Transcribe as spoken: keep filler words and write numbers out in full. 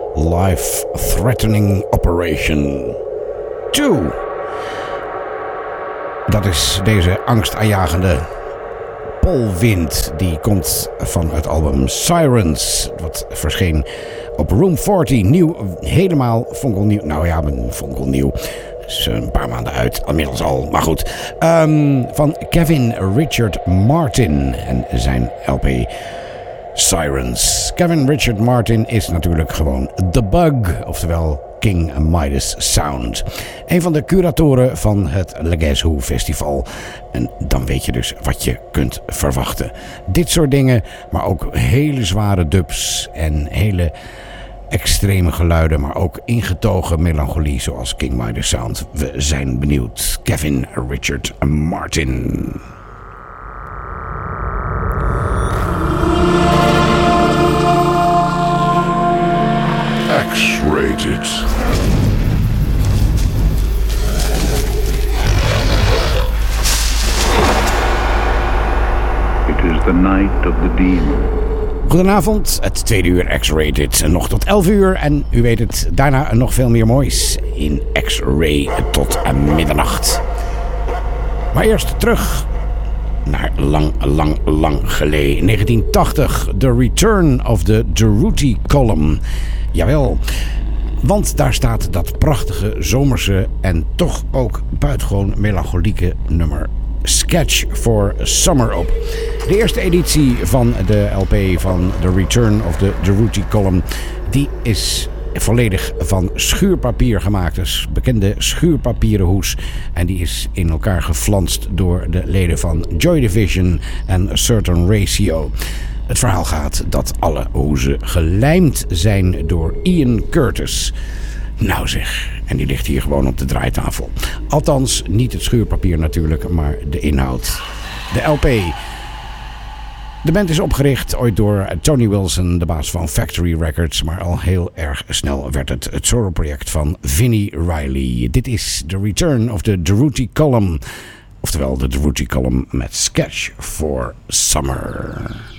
Life-Threatening Operation twee. Dat is deze angstaanjagende polwind. Die komt van het album Sirens. Wat verscheen op Room veertig. Nieuw, helemaal fonkelnieuw. Nou ja, fonkelnieuw. Is een paar maanden uit, inmiddels al. Maar goed. Um, van Kevin Richard Martin en zijn L P Sirens. Kevin Richard Martin is natuurlijk gewoon The Bug. Oftewel King Midas Sound. Een van de curatoren van het Le Guess Who Festival. En dan weet je dus wat je kunt verwachten. Dit soort dingen, maar ook hele zware dubs en hele extreme geluiden, maar ook ingetogen melancholie zoals King Midas Sound. We zijn benieuwd. Kevin Richard Martin. X-rated. It is the night of the demon. Goedenavond, het tweede uur X-rated. Nog tot elf uur en u weet het, daarna nog veel meer moois in X-ray tot middernacht. Maar eerst terug naar lang, lang, lang geleden. negentien tachtig, The Return of the Durruti Column. Jawel, want daar staat dat prachtige zomerse en toch ook buitengewoon melancholieke nummer Sketch for Summer op. De eerste editie van de L P van The Return of the Durruti Column, die is volledig van schuurpapier gemaakt. Dus bekende schuurpapieren hoes. En die is in elkaar geflanst door de leden van Joy Division en A Certain Ratio. Het verhaal gaat dat alle hoezen gelijmd zijn door Ian Curtis. Nou zeg, en die ligt hier gewoon op de draaitafel. Althans, niet het schuurpapier natuurlijk, maar de inhoud. De L P. De band is opgericht ooit door Tony Wilson, de baas van Factory Records. Maar al heel erg snel werd het het solo-project van Vinnie Riley. Dit is The Return of the Durruti Column. Oftewel de Durruti Column met Sketch for Summer.